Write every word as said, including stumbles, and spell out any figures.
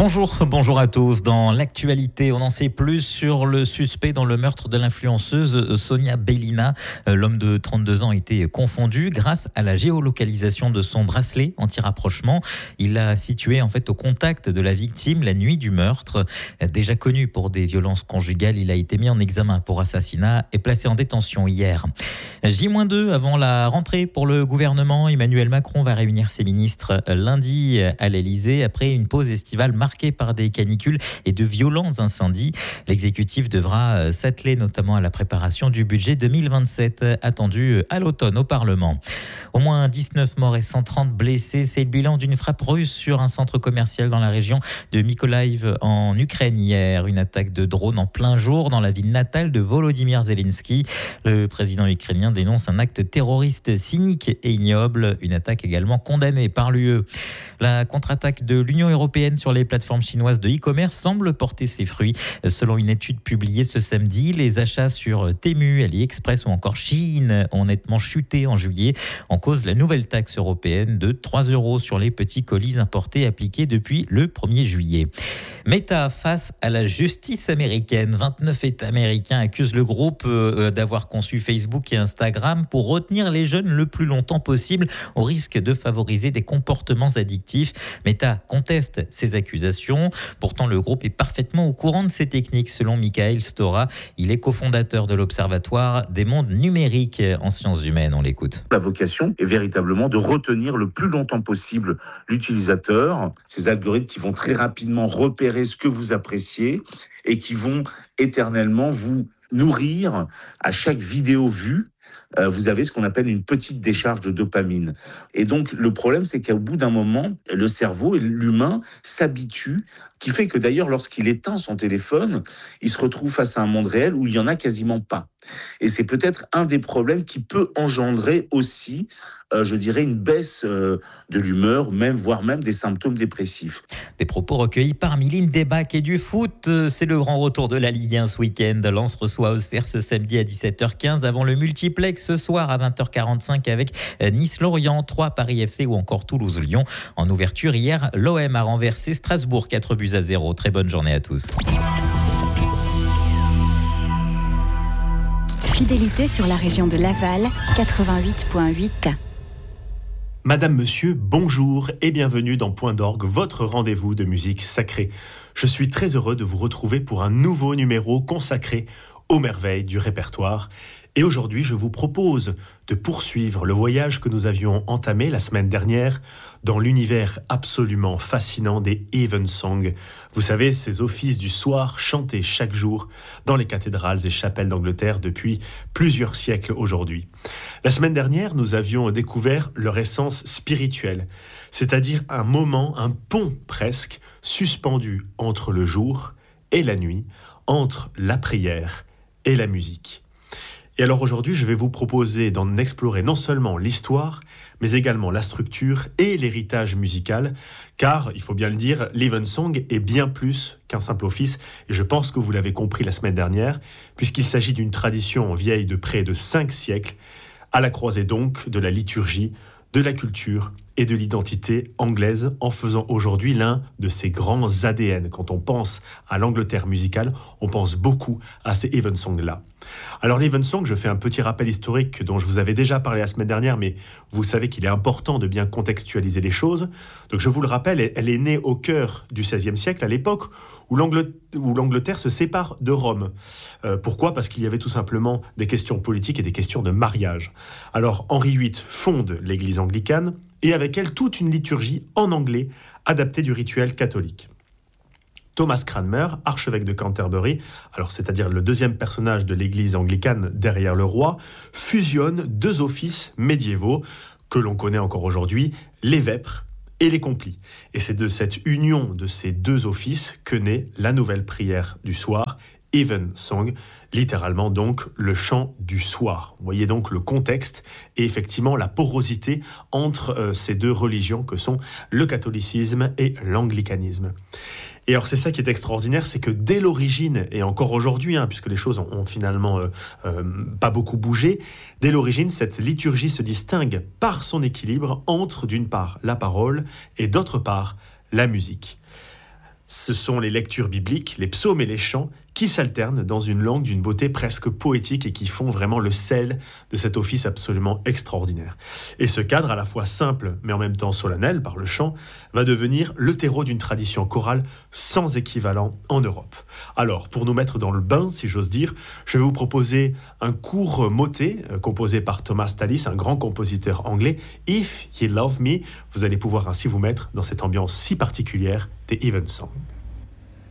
Bonjour, bonjour à tous. Dans l'actualité, on en sait plus sur le suspect dans le meurtre de l'influenceuse Sonia Belina. L'homme de trente-deux ans a été confondu grâce à la géolocalisation de son bracelet anti-rapprochement. Il l'a situé en fait au contact de la victime la nuit du meurtre. Déjà connu pour des violences conjugales, il a été mis en examen pour assassinat et placé en détention hier. J deux avant la rentrée pour le gouvernement. Emmanuel Macron va réunir ses ministres lundi à l'Elysée après une pause estivale marquée par des canicules et de violents incendies. L'exécutif devra s'atteler notamment à la préparation du budget deux mille vingt-sept attendu à l'automne au Parlement. Au moins dix-neuf morts et cent trente blessés, c'est le bilan d'une frappe russe sur un centre commercial dans la région de Mykolaiv en Ukraine hier. Une attaque de drone en plein jour dans la ville natale de Volodymyr Zelensky. Le président ukrainien dénonce un acte terroriste cynique et ignoble. Une attaque également condamnée par l'U E. La contre-attaque de l'Union européenne sur les plateformes chinoises de e-commerce semble porter ses fruits. Selon une étude publiée ce samedi, les achats sur Temu, AliExpress ou encore Shein ont nettement chuté en juillet. En cause, la nouvelle taxe européenne de trois euros sur les petits colis importés appliquée depuis le premier juillet. Meta face à la justice américaine. vingt-neuf États américains accusent le groupe d'avoir conçu Facebook et Instagram pour retenir les jeunes le plus longtemps possible au risque de favoriser des comportements addictifs. Meta conteste ces accusations. Pourtant, le groupe est parfaitement au courant de ces techniques, selon Michael Stora. Il est cofondateur de l'Observatoire des mondes numériques en sciences humaines. On l'écoute. La vocation est véritablement de retenir le plus longtemps possible l'utilisateur. Ces algorithmes qui vont très rapidement repérer ce que vous appréciez et qui vont éternellement vous nourrir à chaque vidéo vue. Euh, vous avez ce qu'on appelle une petite décharge de dopamine. Et donc, le problème, c'est qu'au bout d'un moment, le cerveau et l'humain s'habituent, qui fait que d'ailleurs, lorsqu'il éteint son téléphone, il se retrouve face à un monde réel où il n'y en a quasiment pas. Et c'est peut-être un des problèmes qui peut engendrer aussi, euh, je dirais, une baisse euh, de l'humeur, même, voire même des symptômes dépressifs. Des propos recueillis par Miline Debac et du foot. C'est le grand retour de la Ligue un ce week-end. Lens reçoit Auxerre ce samedi à dix-sept heures quinze avant le multiplex ce soir à vingt heures quarante-cinq avec Nice-Lorient, Troyes, Paris F C ou encore Toulouse-Lyon. En ouverture hier, l'O M a renversé Strasbourg quatre buts à zéro. Très bonne journée à tous. Fidélité sur la région de Laval, quatre-vingt-huit virgule huit. Madame, monsieur, bonjour et bienvenue dans Point d'Orgue, votre rendez-vous de musique sacrée. Je suis très heureux de vous retrouver pour un nouveau numéro consacré aux merveilles du répertoire. Et aujourd'hui, je vous propose de poursuivre le voyage que nous avions entamé la semaine dernière dans l'univers absolument fascinant des Evensong. Vous savez, ces offices du soir chantés chaque jour dans les cathédrales et chapelles d'Angleterre depuis plusieurs siècles aujourd'hui. La semaine dernière, nous avions découvert leur essence spirituelle, c'est-à-dire un moment, un pont presque, suspendu entre le jour et la nuit, entre la prière et la musique. Et alors aujourd'hui, je vais vous proposer d'en explorer non seulement l'histoire, mais également la structure et l'héritage musical, car, il faut bien le dire, l'Evensong est bien plus qu'un simple office, et je pense que vous l'avez compris la semaine dernière, puisqu'il s'agit d'une tradition vieille de près de cinq siècles, à la croisée donc de la liturgie, de la culture et de l'identité anglaise, en faisant aujourd'hui l'un de ses grands A D N. Quand on pense à l'Angleterre musicale, on pense beaucoup à ces Evensong-là. Alors l'Evensong, je fais un petit rappel historique dont je vous avais déjà parlé la semaine dernière, mais vous savez qu'il est important de bien contextualiser les choses. Donc je vous le rappelle, elle est née au cœur du seizième siècle, à l'époque où l'Angleterre, où l'Angleterre se sépare de Rome. Euh, pourquoi ? Parce qu'il y avait tout simplement des questions politiques et des questions de mariage. Alors Henri huit fonde l'église anglicane, et avec elle toute une liturgie en anglais adaptée du rituel catholique. Thomas Cranmer, archevêque de Canterbury, alors c'est-à-dire le deuxième personnage de l'église anglicane derrière le roi, fusionne deux offices médiévaux que l'on connaît encore aujourd'hui, les vêpres et les complis. Et c'est de cette union de ces deux offices que naît la nouvelle prière du soir, Evensong, littéralement donc le chant du soir. Vous voyez donc le contexte et effectivement la porosité entre euh, ces deux religions que sont le catholicisme et l'anglicanisme. Et alors c'est ça qui est extraordinaire, c'est que dès l'origine, et encore aujourd'hui, hein, puisque les choses ont, ont finalement euh, euh, pas beaucoup bougé, dès l'origine, cette liturgie se distingue par son équilibre entre, d'une part, la parole et d'autre part, la musique. Ce sont les lectures bibliques, les psaumes et les chants qui s'alternent dans une langue d'une beauté presque poétique et qui font vraiment le sel de cet office absolument extraordinaire. Et ce cadre, à la fois simple mais en même temps solennel par le chant, va devenir le terreau d'une tradition chorale sans équivalent en Europe. Alors, pour nous mettre dans le bain, si j'ose dire, je vais vous proposer un court motet euh, composé par Thomas Tallis, un grand compositeur anglais. If You Love Me, vous allez pouvoir ainsi vous mettre dans cette ambiance si particulière des Evensong.